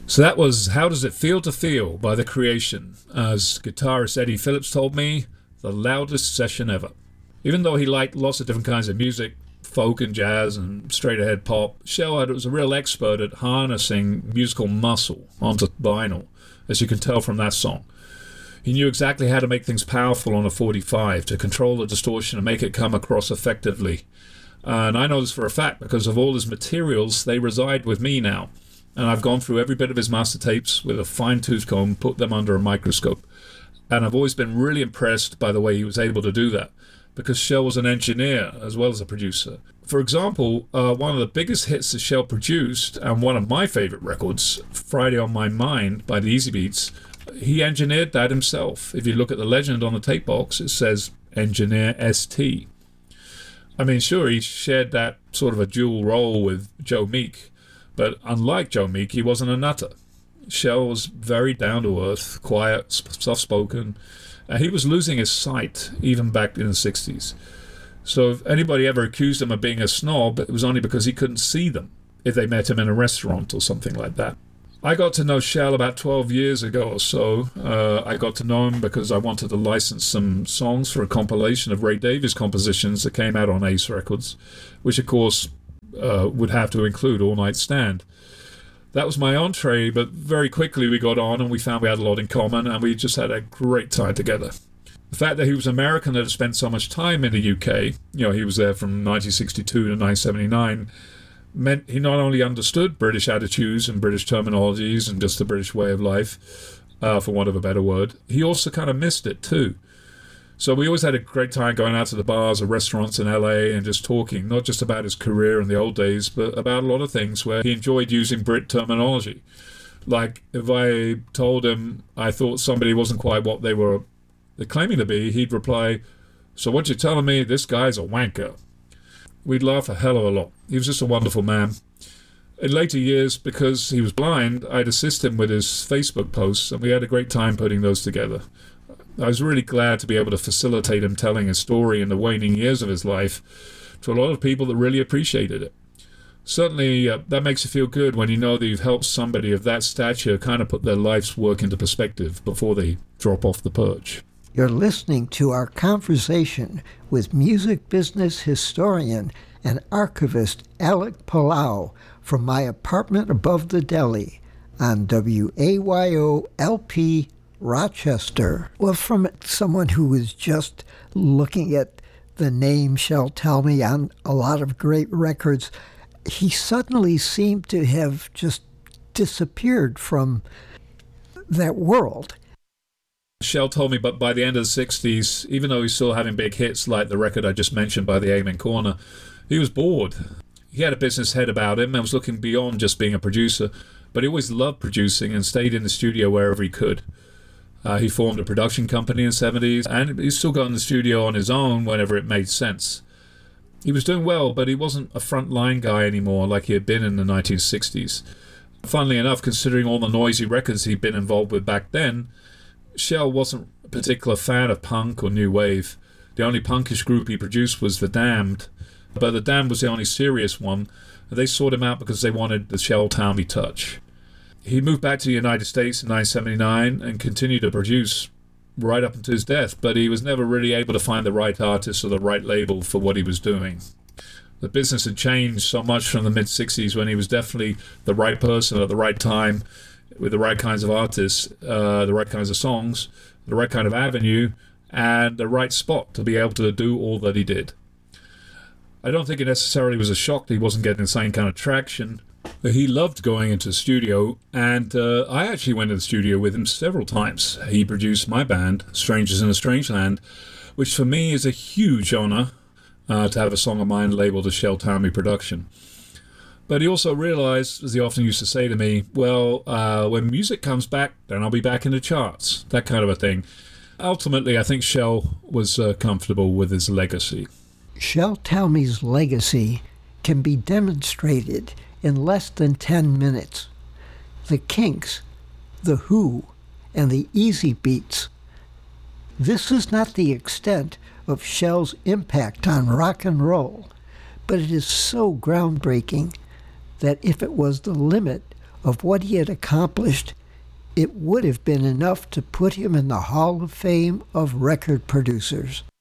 So that was How Does It Feel to Feel by The Creation. As guitarist Eddie Phillips told me, the loudest session ever. Even though he liked lots of different kinds of music, folk and jazz and straight ahead pop, Shell was a real expert at harnessing musical muscle onto vinyl, as you can tell from that song. He knew exactly how to make things powerful on a 45, to control the distortion and make it come across effectively. And I know this for a fact because of all his materials, they reside with me now. And I've gone through every bit of his master tapes with a fine-tooth comb, put them under a microscope. And I've always been really impressed by the way he was able to do that, because Shell was an engineer as well as a producer. For example, one of the biggest hits that Shell produced, and one of my favorite records, Friday on My Mind by the Easy Beats, he engineered that himself. If you look at the legend on the tape box, it says Engineer ST. I mean, sure, he shared that sort of a dual role with Joe Meek, but unlike Joe Meek, he wasn't a nutter. Shell was very down-to-earth, quiet, soft-spoken, and he was losing his sight even back in the 60s. So if anybody ever accused him of being a snob, it was only because he couldn't see them if they met him in a restaurant or something like that. I got to know Shell about 12 years ago or so. I got to know him because I wanted to license some songs for a compilation of Ray Davies compositions that came out on Ace Records, which of course would have to include All Night Stand. That was my entree, but very quickly we got on and we found we had a lot in common and we just had a great time together. The fact that he was American that had spent so much time in the UK, he was there from 1962 to 1979, meant he not only understood British attitudes and British terminologies and just the British way of life, for want of a better word, he also kind of missed it too. So we always had a great time going out to the bars or restaurants in LA and just talking, not just about his career in the old days, but about a lot of things where he enjoyed using Brit terminology. Like if I told him I thought somebody wasn't quite what they're claiming to be, he'd reply, "So what you're telling me, this guy's a wanker." We'd laugh a hell of a lot. He was just a wonderful man. In later years, because he was blind, I'd assist him with his Facebook posts, and we had a great time putting those together. I was really glad to be able to facilitate him telling his story in the waning years of his life to a lot of people that really appreciated it. Certainly, that makes you feel good when you know that you've helped somebody of that stature kind of put their life's work into perspective before they drop off the perch. You're listening to our conversation with music business historian and archivist Alec Palau from my apartment above the deli on WAYO-LP Rochester. Well, from someone who was just looking at the name Shel Talmy on a lot of great records, he suddenly seemed to have just disappeared from that world. Shel told me, but by the end of the 60s, even though he's still having big hits like the record I just mentioned by the Amen Corner, he was bored. He had a business head about him and was looking beyond just being a producer, but he always loved producing and stayed in the studio wherever he could. He formed a production company in the 70s, and he still got in the studio on his own whenever it made sense. He was doing well, but he wasn't a front-line guy anymore like he had been in the 1960s. Funnily enough, considering all the noisy records he'd been involved with back then, Shel wasn't a particular fan of punk or new wave. The only punkish group he produced was The Damned, but The Damned was the only serious one. They sought him out because they wanted the Shel Talmy touch. He moved back to the United States in 1979 and continued to produce right up until his death, but he was never really able to find the right artist or the right label for what he was doing. The business had changed so much from the mid-60s when he was definitely the right person at the right time, with the right kinds of artists, the right kinds of songs, the right kind of avenue, and the right spot to be able to do all that he did. I don't think it necessarily was a shock that he wasn't getting the same kind of traction. He loved going into the studio, and I actually went to the studio with him several times. He produced my band, Strangers in a Strange Land, which for me is a huge honor to have a song of mine labeled a Shel Talmy production. But he also realized, as he often used to say to me, well, when music comes back, then I'll be back in the charts, that kind of a thing. Ultimately, I think Shel was comfortable with his legacy. Shel Talmy's legacy can be demonstrated in less than 10 minutes. The Kinks, The Who, and the Easy Beats. This is not the extent of Shel's impact on rock and roll, but it is so groundbreaking that if it was the limit of what he had accomplished, it would have been enough to put him in the Hall of Fame of record producers.